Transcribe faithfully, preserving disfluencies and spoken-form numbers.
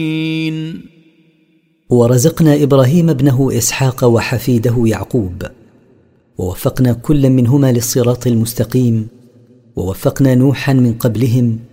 ورزقنا إبراهيم ابنه إسحاق وحفيده يعقوب، ووفقنا كل منهما للصراط المستقيم، ووفقنا نوحا من قبلهم